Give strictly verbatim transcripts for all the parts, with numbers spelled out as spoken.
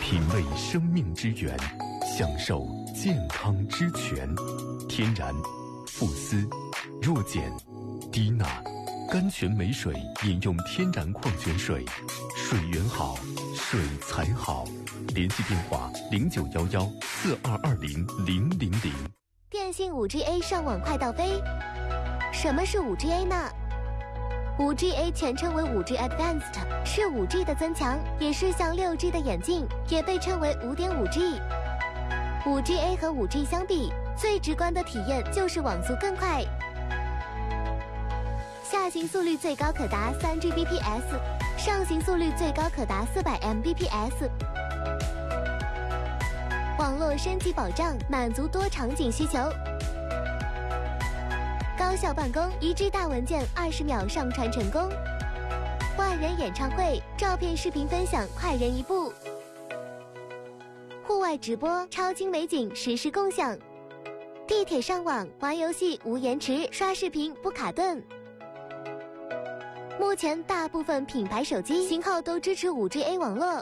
品味生命之源，享受健康之泉。天然、富思、弱碱、低钠，甘泉美水饮用天然矿泉水，水源好，水才好。联系电话零九幺幺四二二零零零零。 电信 五 G A 上网快到飞。什么是 五 G A 呢？ 五 G A 全称为 五 G Advanced， 是 五 G 的增强，也是向 六 G 的演进，也被称为 五点五 G。 五 G A 和 五 G 相比，最直观的体验就是网速更快，下行速率最高可达 三 G B P S， 上行速率最高可达 四百 M B P S。 网络升级保障，满足多场景需求，高效办公，一 G 大文件二十秒上传成功，万人演唱会，照片视频分享快人一步，户外直播，超清美景实时共享，地铁上网玩游戏无延迟，刷视频不卡顿。目前大部分品牌手机型号都支持 五 G A 网络。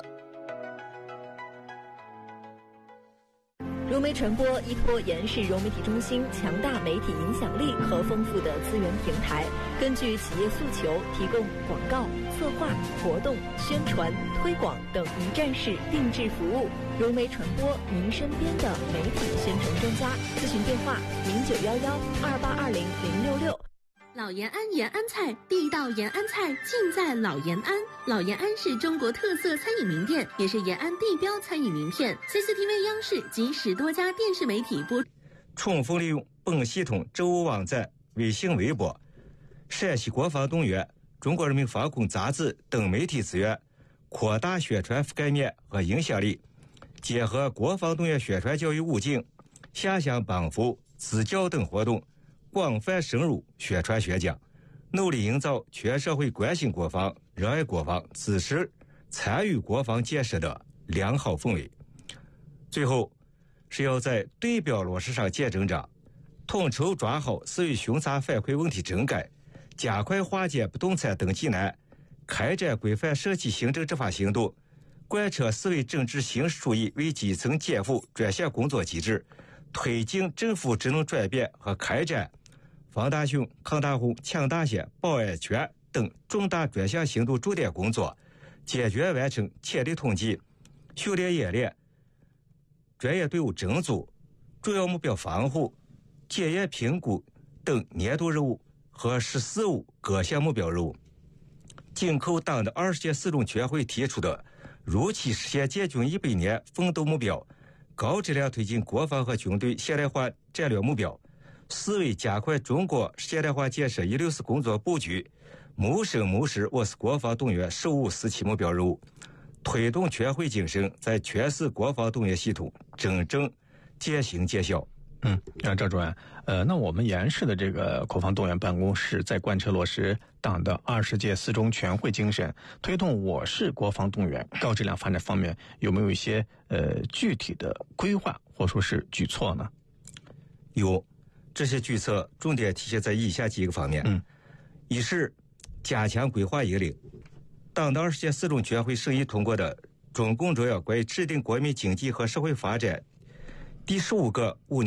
融媒传播依托延世融媒体中心强大媒体影响力和丰富的资源平台，根据企业诉求，提供广告、策划、活动、宣传、推广等一站式定制服务。融媒传播，您身边的媒体宣传专家。咨询电话零九幺幺二八二零零六六。 老延安延安菜，地道延安菜尽在老延安。老延安是中国特色餐饮名店，也是延安地标餐饮名片。C C T V 央视及十多家电视媒体播。 充分利用本系统政务网站、微信、微博、陕西国防动员、中国人民防空杂志等媒体资源，扩大宣传覆盖面和影响力，结合国防动员宣传教育五景、下乡帮扶、支教等活动，广泛深入宣传宣讲，努力营造全社会关心国防、热爱国防、支持参与国防建设的良好氛围。最后是要在对标落实上见真章，统筹抓好市域巡查反馈问题整改，加快化解不动产登记难，开展规范社企行政执法行动，贯彻市委整治形式主义为基层减负专项工作机制，推进政府职能转变和开展防大凶、抗大户、抢大险、保安全等重大专项行动重点工作，坚决完成潜力统计、训练演练、专业队伍整组、主要目标防护、检验评估等年度任务和“十四五”各项目标任务，紧扣党的二十届四中全会提出的如期实现建军一百年奋斗目标，高质量推进国防和军队现代化战略目标。市委加快中国现代化建设一六四工作布局，谋生谋实我市国防动员十五四期目标任务，推动全会精神在全市国防动员系统真正见行见效。 嗯，那赵主任，呃，那我们延安市的这个国防动员办公室在贯彻落实党的二十届四中全会精神，推动我市国防动员高质量发展方面，有没有一些呃具体的规划或说是举措呢？ 有，这些举措重点体现在以下几个方面。 嗯， 一是加强规划引领，党的二十届四中全会审议通过的中共中央关于制定国民经济和社会发展第十五个五年